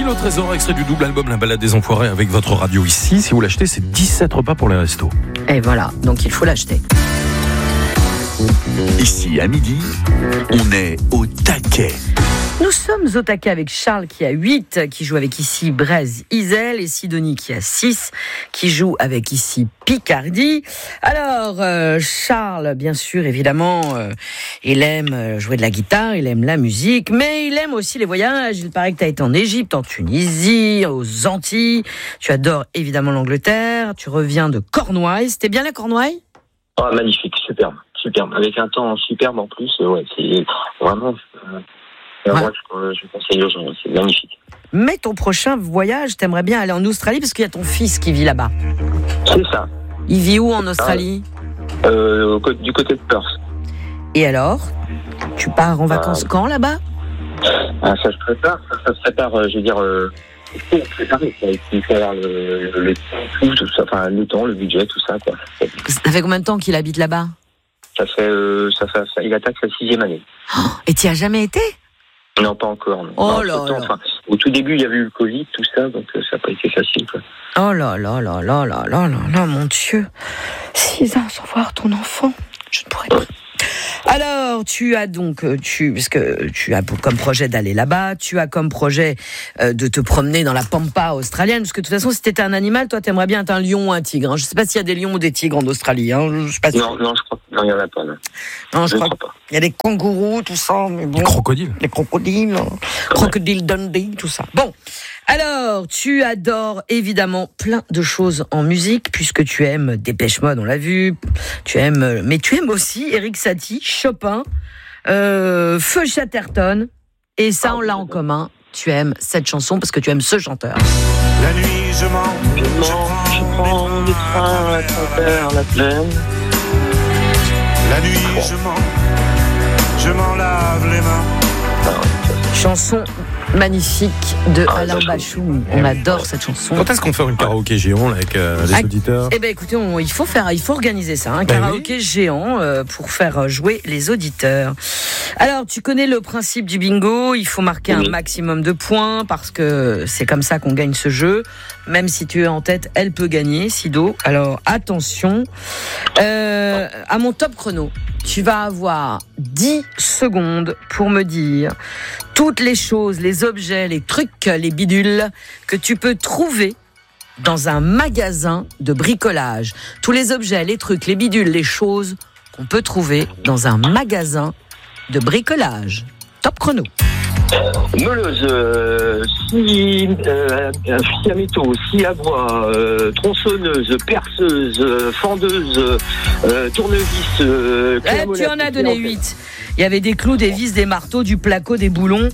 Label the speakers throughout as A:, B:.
A: le trésor, extrait du double album La Balade des Enfoirés avec votre radio ici. Si vous l'achetez, c'est 17 repas pour les restos.
B: Et voilà, donc il faut l'acheter.
C: Ici, à midi, on est au taquet.
B: Nous sommes au taquet avec Charles qui a 8, qui joue avec ici Brésil-Isel, et Sidonie qui a 6, qui joue avec ici Picardie. Alors, Charles, bien sûr, évidemment, il aime jouer de la guitare, il aime la musique, mais il aime aussi les voyages. Il paraît que tu as été en Égypte, en Tunisie, aux Antilles. Tu adores évidemment l'Angleterre. Tu reviens de Cornouailles. C'était bien la Cornouailles ?
D: Ah, magnifique, superbe. Avec un temps superbe en plus, ouais, c'est vraiment... Moi, je conseille aux gens, c'est magnifique.
B: Mais ton prochain voyage, t'aimerais bien aller en Australie parce qu'il y a ton fils qui vit là-bas.
D: C'est ça.
B: Il vit où en Australie ?
D: Du côté de Perth.
B: Et alors ? Tu pars en vacances quand là-bas ?
D: Ça se prépare, je veux dire... Il faut préparer, il faut avoir le temps, le budget, tout ça, quoi.
B: Ça fait combien de temps qu'il habite là-bas ?
D: Il attaque sa 6e année.
B: Oh, et t'y as jamais été ?
D: Non, pas encore. Non.
B: Oh là là.
D: Enfin, au tout début, il y avait eu le Covid, tout ça, donc ça n'a pas été facile, quoi.
B: Oh là là là là là là là là, mon Dieu. 6 ans sans voir ton enfant, je ne pourrais pas. Alors, tu as donc, parce que tu as comme projet d'aller là-bas, tu as comme projet de te promener dans la pampa australienne, parce que de toute façon, si t'étais un animal, toi, t'aimerais bien être un lion ou un tigre. Hein. Je sais pas s'il y a des lions ou des tigres en Australie. Hein. Je sais pas si...
D: Non, je crois non, il y en a pas.
B: Non, je crois pas. Il y a des kangourous, tout ça, mais bon.
A: Les crocodiles,
B: Crocodile Dundee, tout ça. Bon. Alors, tu adores évidemment plein de choses en musique, puisque tu aimes Dépêche Mode, on l'a vu. Mais tu aimes aussi Erik Satie, Chopin, Feu Chatterton, et ça, on l'a en commun. Tu aimes cette chanson parce que tu aimes ce chanteur.
E: La nuit, je prends
D: le train à travers la plaine.
E: La nuit, je m'en lave les mains.
B: Chanson magnifique de Alain Bachung. On adore cette chanson.
A: Quand est-ce qu'on fait un karaoké géant là, avec les auditeurs ?
B: Eh ben écoutez, il faut organiser ça, un karaoké géant pour faire jouer les auditeurs. Alors, tu connais le principe du bingo, il faut marquer un maximum de points parce que c'est comme ça qu'on gagne ce jeu. Même si tu es en tête, elle peut gagner, Sido. Alors, attention. À mon top chrono, tu vas avoir 10 secondes pour me dire toutes les choses, les objets, les trucs, les bidules que tu peux trouver dans un magasin de bricolage. Tous les objets, les trucs, les bidules, les choses qu'on peut trouver dans un magasin de bricolage. Top chrono.
D: Meuleuse, scie à métaux, scie à bois, tronçonneuse, perceuse, fendeuse, tournevis,
B: tu en as donné 8. Il y avait des clous, des vis, des marteaux, du placo, des boulons,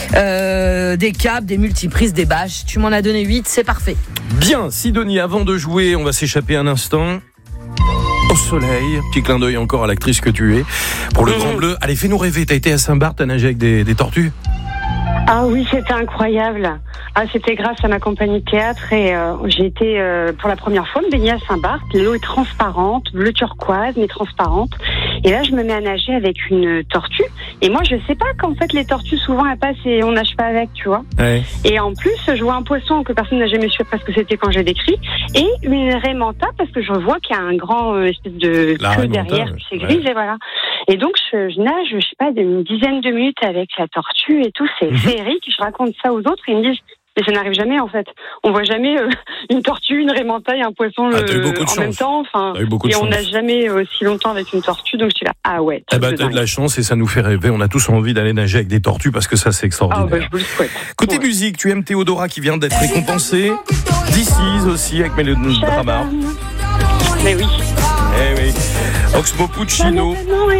B: des câbles, des multiprises, des bâches. Tu m'en as donné 8, c'est parfait.
A: Bien, Sidonie, avant de jouer, on va s'échapper un instant. Au soleil, petit clin d'œil encore à l'actrice que tu es. Pour le Grand Bleu, allez, fais-nous rêver. T'as été à Saint-Barth, t'as nagé avec des tortues ?
F: Ah oui, c'était incroyable. C'était grâce à ma compagnie de théâtre et j'ai été pour la première fois me baigner à Saint-Barth. L'eau est transparente, bleu turquoise mais transparente. Et là, je me mets à nager avec une tortue. Et moi, je sais pas qu'en fait les tortues souvent elles passent et on nage pas avec, tu vois. Ouais. Et en plus, je vois un poisson que personne n'a jamais su parce que c'était quand j'ai décrit et une raie manta parce que je vois qu'il y a un grand espèce de queue derrière qui s'église et voilà. Et donc je nage, je sais pas, une dizaine de minutes avec la tortue et tout, c'est féerique. Je raconte ça aux autres et ils me disent mais ça n'arrive jamais en fait. On voit jamais une tortue, une raie manta et un poisson en même temps. Enfin, et on nage jamais aussi longtemps avec une tortue. Donc je suis là, ah ouais.
A: T'as de la chance et ça nous fait rêver. On a tous envie d'aller nager avec des tortues parce que ça c'est extraordinaire.
F: Ah bah, je vous le souhaite.
A: Côté musique, tu aimes Théodora qui vient d'être récompensée. This Is aussi avec Mélodrama.
F: Mais oui.
A: Eh oui. Oxmo Puccino.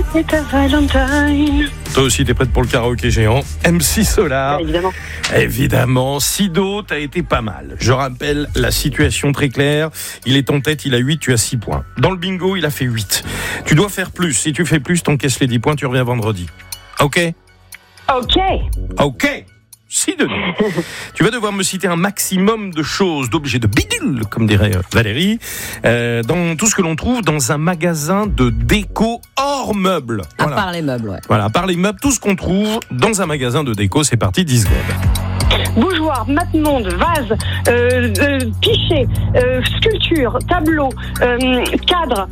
A: Toi aussi, t'es prête pour le karaoké géant. MC Solar. Évidemment. Sido, t'as été pas mal. Je rappelle la situation très claire. Il est en tête, il a 8, tu as 6 points. Dans le bingo, il a fait 8. Tu dois faire plus. Si tu fais plus, t'encaisses les 10 points, tu reviens vendredi. Ok ? Sidonie, tu vas devoir me citer un maximum de choses, d'objets, de bidules, comme dirait Valérie, dans tout ce que l'on trouve dans un magasin de déco hors meubles.
B: Voilà. À part les meubles, ouais.
A: Voilà, à part les meubles, tout ce qu'on trouve dans un magasin de déco, c'est parti, 10 secondes.
F: bougeoir, matemonde, vase, pichet, sculpture, tableau, cadre,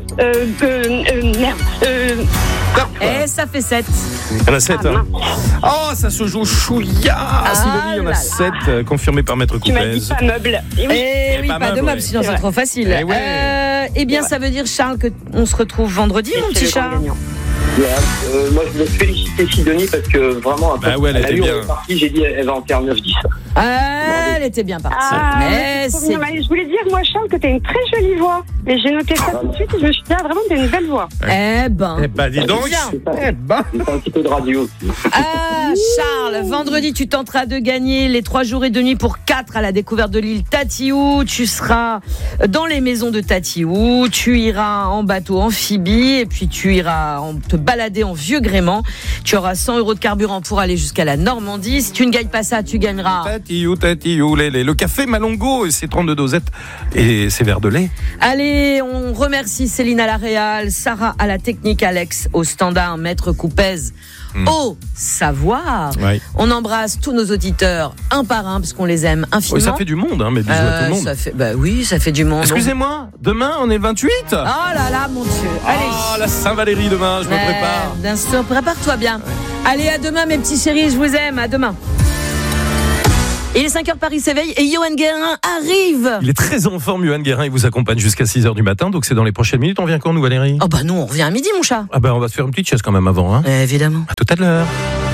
B: Et ça fait 7.
A: Il y en a 7. Oh, ça se joue chouïa. Sidonie, il y en a 7, confirmé par Maître
F: Tu m'as dit
A: Coupez.
F: pas meuble.
B: Oui, pas de meuble, sinon c'est trop facile. Eh bien, ça veut dire, Charles, qu'on se retrouve vendredi, mon petit Charles.
D: Moi, je veux féliciter Sidonie parce que vraiment,
A: elle était bien.
D: Partie, j'ai dit elle va en faire 9-10.
B: Elle était bien partie.
F: Mais je voulais dire, moi, Charles, que tu as une très jolie voix. Et j'ai noté ça tout de suite et je me suis dit, vraiment, tu as une belle voix.
A: Dis donc.
D: C'est un petit peu de radio aussi.
B: Charles, vendredi, tu tenteras de gagner les 3 jours et 2 nuits pour 4 à la découverte de l'île Tatiou. Tu seras dans les maisons de Tatiou. Tu iras en bateau amphibie et puis tu iras te balader en vieux gréement. Tu auras 100 € de carburant pour aller jusqu'à la Normandie. Si tu ne gagnes pas ça, tu gagneras.
A: Tatiou, le café Malongo et ses 32 dosettes et ses verres de lait.
B: Allez, on remercie Céline à la réal, Sarah à la technique, Alex au standard, Maître Coupez au savoir.
A: Ouais.
B: On embrasse tous nos auditeurs un par un parce qu'on les aime infiniment.
A: Oui, ça fait du monde, mais bisous à tout le monde.
B: Ça fait du monde.
A: Excusez-moi, demain on est le 28.
B: Oh là là, mon Dieu. Allez.
A: La Saint-Valéry demain, je me prépare.
B: Bien sûr, prépare-toi bien. Ouais. Allez, à demain mes petits chéris, je vous aime, à demain. Il est 5h, Paris s'éveille et Johan Guérin arrive.
A: Il est très en forme, Johan Guérin. Il vous accompagne jusqu'à 6h du matin. Donc c'est dans les prochaines minutes. On vient quand, nous, Valérie ?
B: Oh bah nous, on revient à midi, mon chat.
A: On va se faire une petite chaise quand même avant.
B: Évidemment.
A: À tout à l'heure.